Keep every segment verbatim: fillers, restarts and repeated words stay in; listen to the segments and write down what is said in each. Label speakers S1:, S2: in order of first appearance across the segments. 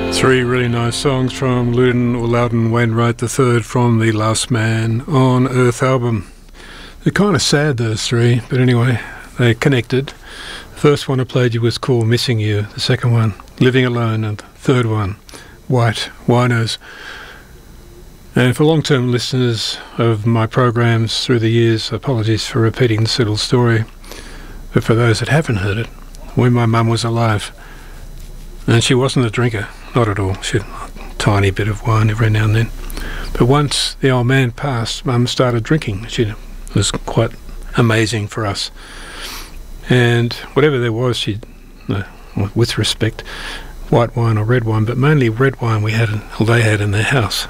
S1: Three really nice songs from Loudon or Loudon Wainwright the third from the Last Man on Earth album. They're kind of sad, those three, but anyway, they're connected. The first one I played you was called Missing You, the second one, Living Alone, and the third one, White Winos. And for long-term listeners of my programs through the years, apologies for repeating this little story, but for those that haven't heard it, when my mum was alive, and she wasn't a drinker, not at all. She had a tiny bit of wine every now and then. But once the old man passed, Mum started drinking. She was quite amazing for us. And whatever there was, she, uh, with respect, white wine or red wine, but mainly red wine we had, or they had in their house.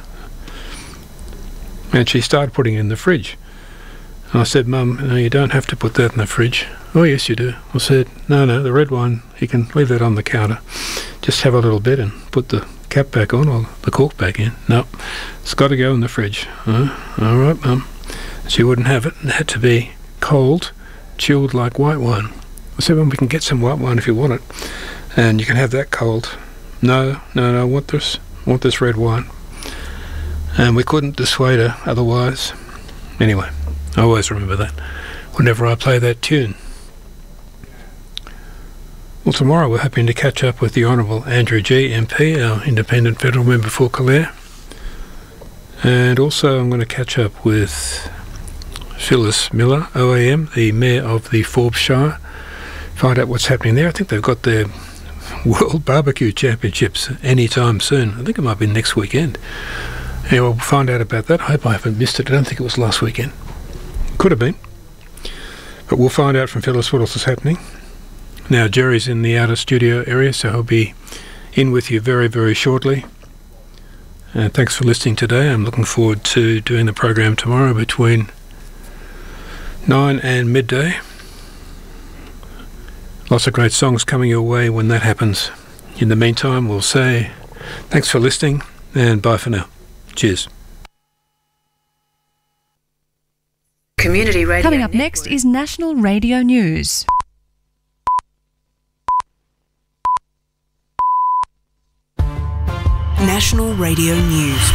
S1: And she started putting it in the fridge. And I said, Mum, no, you don't have to put that in the fridge. Oh, yes, you do. I said, no, no, the red wine, you can leave that on the counter. Just have a little bit and put the cap back on or the cork back in. No, it's got to go in the fridge. Uh, all right, Mum. She wouldn't have it. It had to be cold, chilled like white wine. I said, well, we can get some white wine if you want it. And you can have that cold. No, no, no, I want this, I want this red wine. And we couldn't dissuade her otherwise. Anyway, I always remember that whenever I play that tune. Well, tomorrow we're hoping to catch up with the Honourable Andrew Gee, M P, our independent federal member for Calare. And also I'm going to catch up with Phyllis Miller, O A M, the Mayor of the Forbes Shire, find out what's happening there. I think they've got their World Barbecue Championships anytime soon. I think it might be next weekend. Anyway, we'll find out about that. I hope I haven't missed it. I don't think it was last weekend. Could have been. But we'll find out from Phyllis what else is happening. Now, Jerry's in the outer studio area, so he'll be in with you very, very shortly. Uh, thanks for listening today. I'm looking forward to doing the program tomorrow between nine and midday. Lots of great songs coming your way when that happens. In the meantime, we'll say thanks for listening and bye for now. Cheers.
S2: Community Radio.
S3: Coming up next is National Radio News.
S2: National Radio News.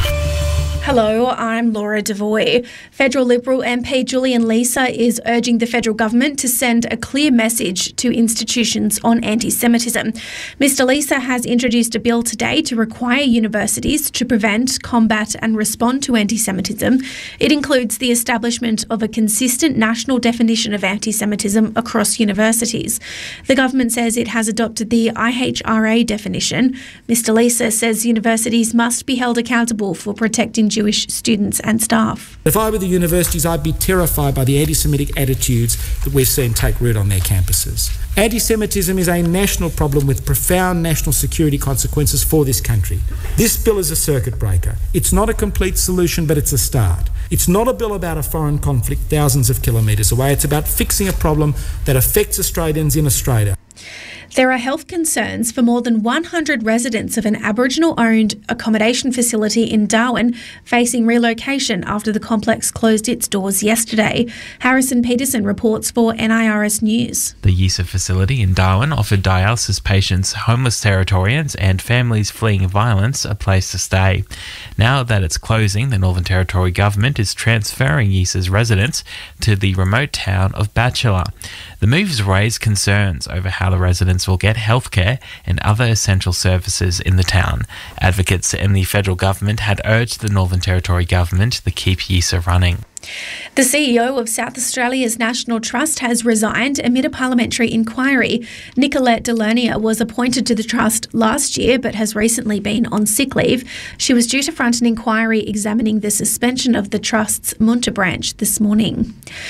S4: Hello, I'm Laura Devoy. Federal Liberal M P Julian Leeser is urging the federal government to send a clear message to institutions on anti-Semitism. Mister Leeser has introduced a bill today to require universities to prevent, combat and respond to anti-Semitism. It includes the establishment of a consistent national definition of anti-Semitism across universities. The government says it has adopted the I H R A definition. Mister Leeser says universities must be held accountable for protecting Jewish students and staff.
S5: If I were the universities, I'd be terrified by the anti-Semitic attitudes that we're seeing take root on their campuses. Anti-Semitism is a national problem with profound national security consequences for this country. This bill is a circuit breaker. It's not a complete solution, but it's a start. It's not a bill about a foreign conflict thousands of kilometres away. It's about fixing a problem that affects Australians in Australia.
S4: There are health concerns for more than one hundred residents of an Aboriginal-owned accommodation facility in Darwin facing relocation after the complex closed its doors yesterday. Harrison Peterson reports for N I R S News.
S6: The Yisa facility in Darwin offered dialysis patients, homeless Territorians and families fleeing violence a place to stay. Now that it's closing, the Northern Territory government is transferring Yisa's residents to the remote town of Batchelor. The move has raised concerns over how the residents will get healthcare and other essential services in the town. Advocates in the federal government had urged the Northern Territory government to keep Yisa running.
S4: The C E O of South Australia's National Trust has resigned amid a parliamentary inquiry. Nicolette Delernier was appointed to the trust last year but has recently been on sick leave. She was due to front an inquiry examining the suspension of the trust's Munter branch this morning.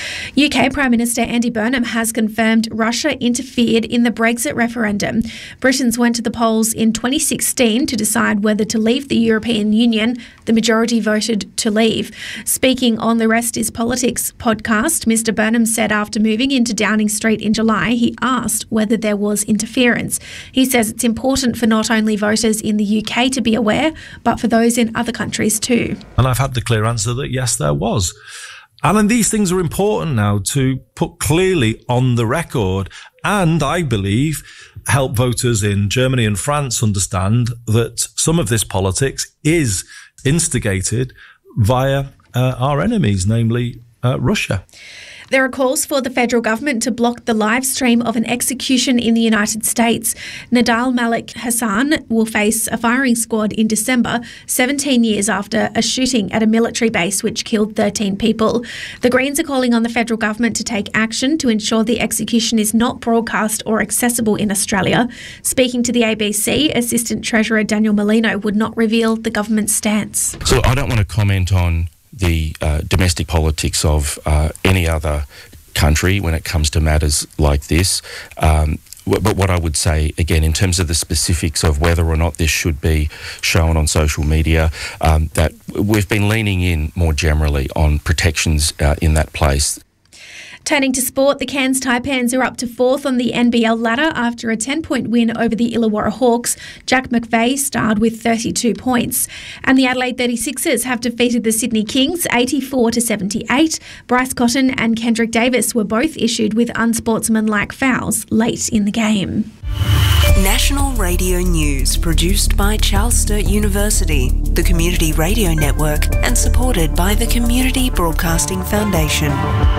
S4: U K Prime Minister Andy Burnham has confirmed Russia interfered in the Brexit referendum. Britons went to the polls in twenty sixteen to decide whether to leave the European Union. The majority voted to leave. Speaking on the Rest is Politics podcast, Mister Burnham said after moving into Downing Street in July, he asked whether there was interference. He says it's important for not only voters in the U K to be aware, but for those in other countries too.
S7: And I've had the clear answer that yes, there was. And these things are important now to put clearly on the record. And I believe help voters in Germany and France understand that some of this politics is instigated via uh, our enemies, namely uh, Russia.
S4: There are calls for the federal government to block the live stream of an execution in the United States. Nadal Malik Hassan will face a firing squad in December, seventeen years after a shooting at a military base which killed thirteen people. The Greens are calling on the federal government to take action to ensure the execution is not broadcast or accessible in Australia. Speaking to the A B C, Assistant Treasurer Daniel Molino would not reveal the government's stance.
S8: So I don't want to comment on the uh, domestic politics of uh, any other country when it comes to matters like this. Um, w- but what I would say, again, in terms of the specifics of whether or not this should be shown on social media, um, that we've been leaning in more generally on protections uh, in that place.
S4: Turning to sport, the Cairns Taipans are up to fourth on the N B L ladder after a ten-point win over the Illawarra Hawks. Jack McVeigh starred with thirty-two points. And the Adelaide thirty-sixers have defeated the Sydney Kings eighty-four to seventy-eight. Bryce Cotton and Kendrick Davis were both issued with unsportsmanlike fouls late in the game.
S2: National Radio News, produced by Charles Sturt University, the Community Radio Network, and supported by the Community Broadcasting Foundation.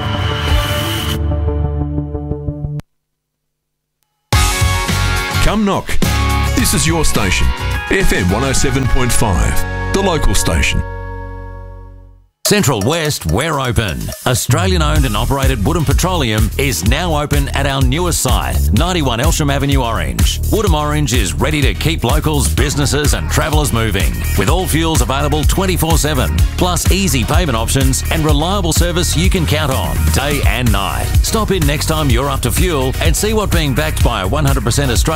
S9: Come knock. This is your station, F M one oh seven point five, the local station.
S10: Central West, we're open. Australian-owned and operated Woodham Petroleum is now open at our newest site, ninety-one Elsham Avenue, Orange. Woodham Orange is ready to keep locals, businesses and travellers moving, with all fuels available twenty-four seven, plus easy payment options and reliable service you can count on, day and night. Stop in next time you're after fuel and see what being backed by a one hundred percent Australian